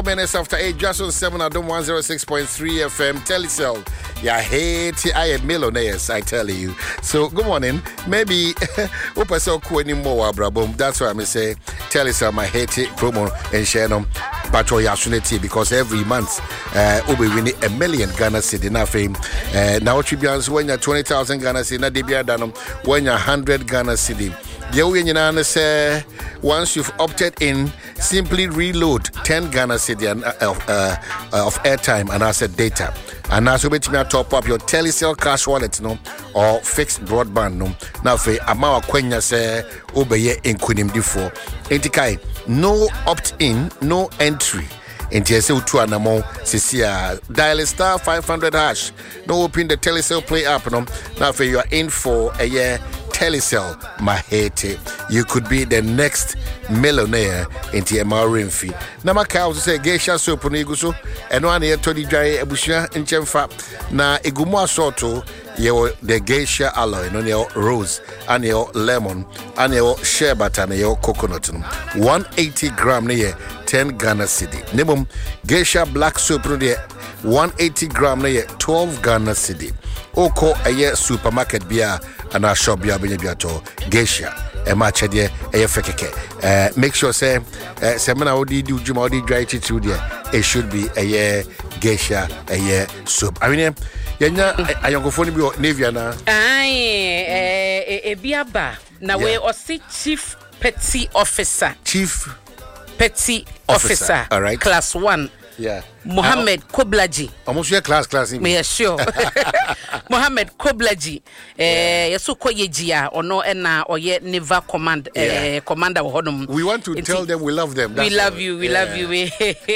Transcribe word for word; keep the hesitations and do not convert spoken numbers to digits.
Minutes after eight, just on seven, I don't one zero six point three F M. Telecel, yeah, hate I am millionaires, I tell you. So good morning. Maybe Opa so cool anymore, brabum. That's why I'm say Telecel my hate promo and share them. But opportunity because every month uh we'll be winning a million Ghana cedi na fame. Uh now Tribuans when you're twenty thousand Ghana cedi na debia danum when you're hundred Ghana cedi. The way you know say once you've opted in, simply reload ten Ghana cedi of uh, uh, of airtime and asset data. And now so bet me top up your Telecel cash wallet no or fixed broadband no. Now for amawa kwenya say obeye inkunim difo. Entikai no opt in, no entry. Enti ese utu anamo sisia dial star five hundred hash. No open the Telecel Play app no. Now for you are in for a year Telecel mahete. You could be the next millionaire in the M R Rimfi. Nama ka say geisha soap no iguso eno an ye todi dwai abusua nchemfa na egumu asoto ye the geisha alloy no ne rose and ye lemon and ye shea butter and ye coconut no one hundred eighty gram ne ye ten Ghana cedi. Nebum geisha black soap no de one hundred eighty gram ne ye twelve Ghana cedi. Oko aye supermarket bia and our shop bia benya bia to geisha e ma chede e fekeke. Uh, make sure say uh, semana odi di ujuma odi dry chichu there it should be a year geisha a year soup. I mean yenya ayongofo ni bi Navia na ai eh e biaba na we osi chief petty officer chief petty officer, officer. All right. Class one. Yeah. Mohammed Koblaji. Almost your class class in. Me sure. Mohammed Koblaji. Eh yeso koyejia ono ena oye Naval Command eh commander hodom. We want to tell them we love them. That's we love all. you. We yeah. love you.